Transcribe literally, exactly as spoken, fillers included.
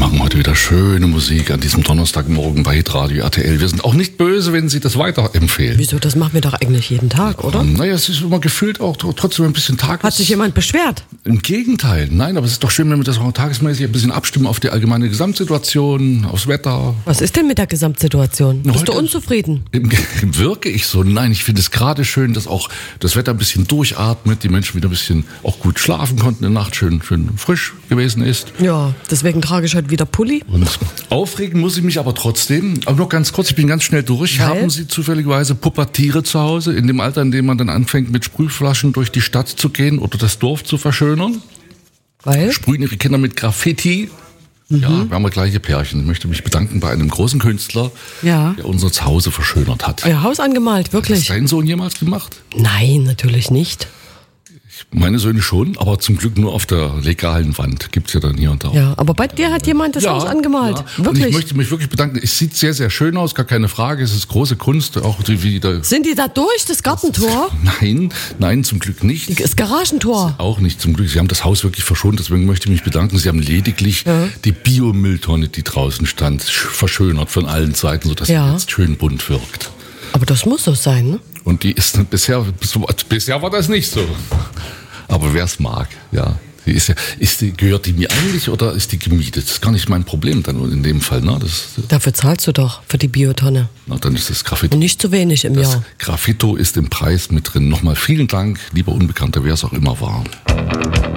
machen heute wieder schöne Musik an diesem Donnerstagmorgen bei Hitradio R T L. Wir sind auch nicht böse, wenn Sie das weiterempfehlen. Wieso? Das machen wir doch eigentlich jeden Tag, oder? Naja, es ist immer gefühlt auch trotzdem ein bisschen Tages... Hat sich jemand beschwert? Im Gegenteil. Nein, aber es ist doch schön, wenn wir das auch tagesmäßig ein bisschen abstimmen auf die allgemeine Gesamtsituation, aufs Wetter. Was ist denn mit der Gesamtsituation? Bist Heute du unzufrieden? Im, wirke ich so? Nein, ich finde es gerade schön, dass auch das Wetter ein bisschen durchatmet, die Menschen wieder ein bisschen auch gut schlafen konnten, in der Nacht schön, schön frisch gewesen ist. Ja, deswegen trage ich heute wieder Pulli. Und aufregen muss ich mich aber trotzdem, aber noch ganz kurz, ich bin ganz schnell durch. Weil? Haben Sie zufälligerweise Pubertiere zu Hause, in dem Alter, in dem man dann anfängt, mit Sprühflaschen durch die Stadt zu gehen oder das Dorf zu verschönern? Weil? Sprühen Ihre Kinder mit Graffiti? Mhm. Ja, wir haben wir gleiche Pärchen. Ich möchte mich bedanken bei einem großen Künstler, ja. der unser Zuhause verschönert hat. Euer Haus angemalt, wirklich? Hat das dein Sohn jemals gemacht? Nein, natürlich nicht. Meine Söhne schon, aber zum Glück nur auf der legalen Wand. Gibt's ja dann hier und da. Ja, aber bei dir hat jemand das ja, Haus angemalt. Ja. Wirklich? Und ich möchte mich wirklich bedanken. Es sieht sehr, sehr schön aus, gar keine Frage. Es ist große Kunst. Auch die, wie da Sind die da durch, das Gartentor? Nein, nein, zum Glück nicht. Das Garagentor? Auch nicht, zum Glück. Sie haben das Haus wirklich verschont, deswegen möchte ich mich bedanken. Sie haben lediglich ja. die Biomülltonne, die draußen stand, verschönert von allen Seiten, sodass ja. sie jetzt schön bunt wirkt. Aber das muss so sein, ne? Und die ist bisher, bisher war das nicht so. Aber wer es mag, ja. Die ist ja ist die, gehört die mir eigentlich oder ist die gemietet? Das ist gar nicht mein Problem dann in dem Fall. Ne? Das, Dafür zahlst du doch, für die Biotonne. Na, dann ist das Graffito. Und nicht zu wenig im das Jahr. Graffito ist im Preis mit drin. Nochmal vielen Dank, lieber Unbekannter, wer es auch immer war.